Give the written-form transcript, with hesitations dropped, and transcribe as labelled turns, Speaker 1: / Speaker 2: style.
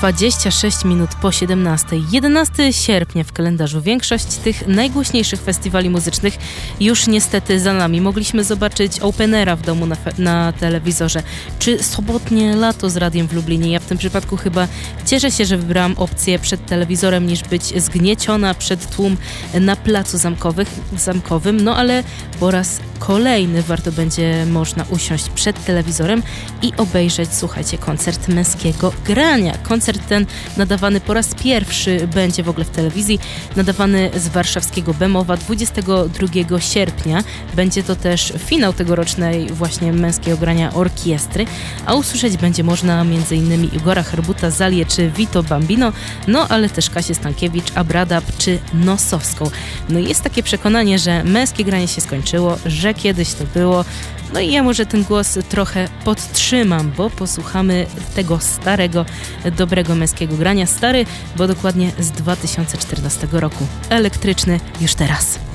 Speaker 1: 26 minut po 17. 11 sierpnia w kalendarzu. Większość tych najgłośniejszych festiwali muzycznych już niestety za nami. Mogliśmy zobaczyć Openera w domu na telewizorze, czy sobotnie lato z radiem w Lublinie. Ja w tym przypadku chyba cieszę się, że wybrałam opcję przed telewizorem, niż być zgnieciona przed tłum na placu zamkowym. No ale po raz kolejny warto będzie można usiąść przed telewizorem i obejrzeć, słuchajcie, koncert męskiego grania. Koncert ten nadawany po raz pierwszy będzie w ogóle w telewizji, nadawany z warszawskiego Bemowa 22 sierpnia. Będzie to też finał tegorocznej właśnie męskiego grania orkiestry, a usłyszeć będzie można m.in. Igora Herbuta, Zalię czy Vito Bambino, no ale też Kasię Stankiewicz, Abradab czy Nosowską. No i jest takie przekonanie, że męskie granie się skończyło, że kiedyś to było. No i ja może ten głos trochę podtrzymam, bo posłuchamy tego starego, dobrego męskiego grania. Stary, bo dokładnie z 2014 roku. Elektryczny już teraz.